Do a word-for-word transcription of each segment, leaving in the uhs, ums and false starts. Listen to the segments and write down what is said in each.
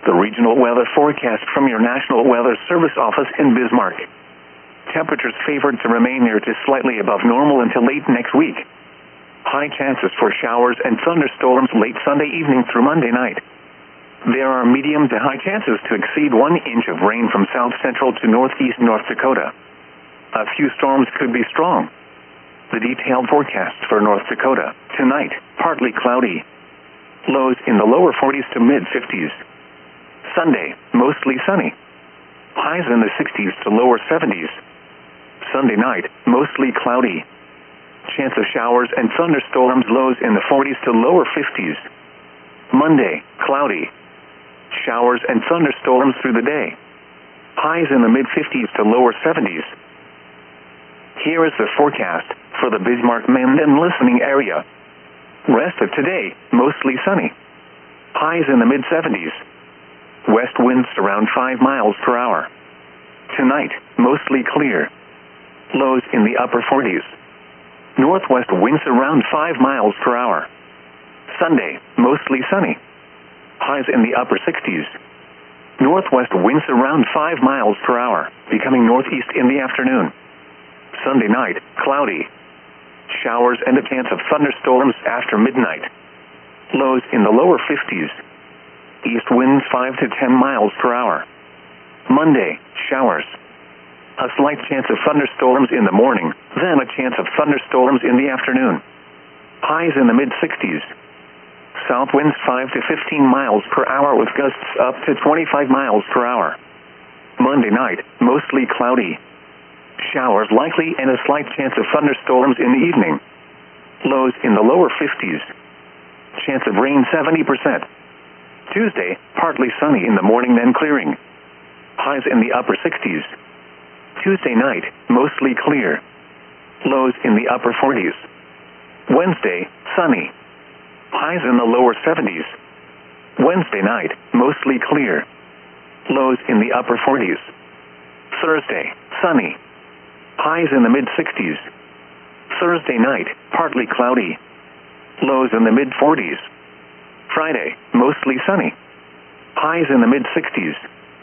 The regional weather forecast from your National Weather Service office in Bismarck. Temperatures favored to remain near to slightly above normal until late next week. High chances for showers and thunderstorms late Sunday evening through Monday night. There are medium to high chances to exceed one inch of rain from south central to northeast North Dakota. A few storms could be strong. The detailed forecast for North Dakota. Tonight, partly cloudy. Lows in the lower forties to mid fifties. Sunday, mostly sunny. Highs in the sixties to lower seventies. Sunday night, mostly cloudy. Chance of showers and thunderstorms, lows in the forties to lower fifties. Monday, cloudy. Showers and thunderstorms through the day. Highs in the mid fifties to lower seventies. Here is the forecast for the Bismarck-Minden listening area. Rest of today, mostly sunny. Highs in the mid seventies. West winds around five miles per hour. Tonight, mostly clear. Lows in the upper forties. Northwest winds around five miles per hour. Sunday, mostly sunny. Highs in the upper sixties. Northwest winds around five miles per hour, becoming northeast in the afternoon. Sunday night, cloudy. Showers and a chance of thunderstorms after midnight. Lows in the lower fifties. East winds five to ten miles per hour. Monday, showers. A slight chance of thunderstorms in the morning, then a chance of thunderstorms in the afternoon. Highs in the mid sixties. South winds five to fifteen miles per hour with gusts up to twenty-five miles per hour. Monday night, mostly cloudy. Showers likely and a slight chance of thunderstorms in the evening. Lows in the lower fifties. Chance of rain seventy percent. Tuesday, partly sunny in the morning then clearing. Highs in the upper sixties. Tuesday night, mostly clear. Lows in the upper forties. Wednesday, sunny. Highs in the lower seventies. Wednesday night, mostly clear. Lows in the upper forties. Thursday, sunny. Highs in the mid sixties. Thursday night, partly cloudy. Lows in the mid forties. Friday, mostly sunny. Highs in the mid sixties.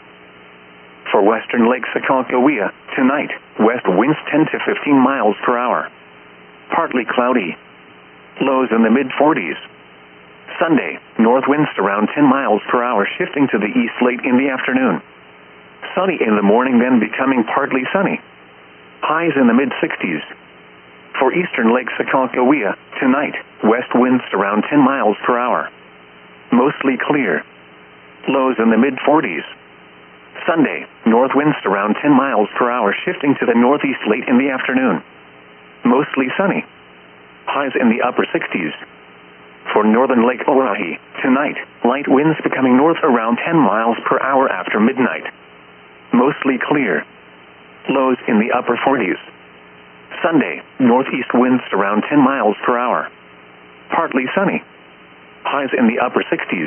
For western Lake Sakakawea, tonight, west winds ten to fifteen miles per hour. Partly cloudy. Lows in the mid forties. Sunday, north winds around ten miles per hour, shifting to the east late in the afternoon. Sunny in the morning, then becoming partly sunny. Highs in the mid sixties. For eastern Lake Sakakawea, tonight, west winds around ten miles per hour. Mostly clear. Lows in the mid forties. Sunday, north winds around ten miles per hour, shifting to the northeast late in the afternoon. Mostly sunny. Highs in the upper sixties. For northern Lake Oahe, tonight, light winds becoming north around ten miles per hour after midnight. Mostly clear. Lows in the upper forties. Sunday, northeast winds around ten miles per hour. Partly sunny. Highs in the upper sixties.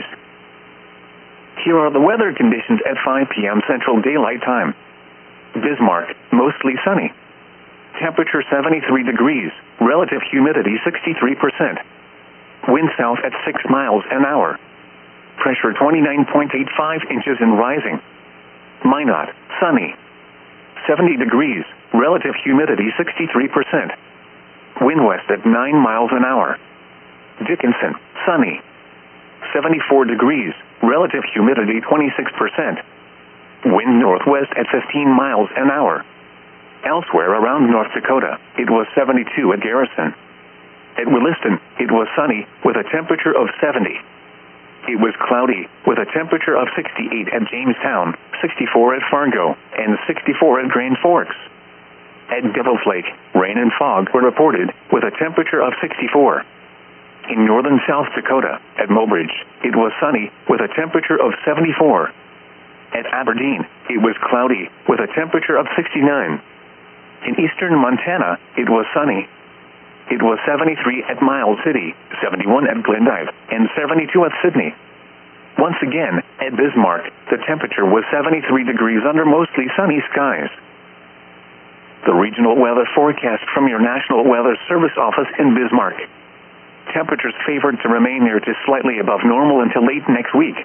Here are the weather conditions at five p m Central Daylight Time. Bismarck, mostly sunny. Temperature seventy-three degrees, relative humidity sixty-three percent. Wind south at six miles an hour. Pressure twenty-nine point eight five inches and rising. Minot, sunny. seventy degrees, relative humidity sixty-three percent. Wind west at nine miles an hour. Dickinson, sunny. seventy-four degrees, relative humidity twenty-six percent. Wind northwest at fifteen miles an hour. Elsewhere around North Dakota, it was seventy-two at Garrison. At Williston, it was sunny, with a temperature of seventy. It was cloudy, with a temperature of sixty-eight at Jamestown, sixty-four at Fargo, and sixty-four at Grand Forks. At Devil's Lake, rain and fog were reported, with a temperature of sixty-four. In northern South Dakota, at Mobridge, it was sunny, with a temperature of seventy-four. At Aberdeen, it was cloudy, with a temperature of sixty-nine. In eastern Montana, it was sunny. It was seventy-three at Miles City, seventy-one at Glendive, and seventy-two at Sydney. Once again, at Bismarck, the temperature was seventy-three degrees under mostly sunny skies. The regional weather forecast from your National Weather Service office in Bismarck. Temperatures favored to remain near to slightly above normal until late next week.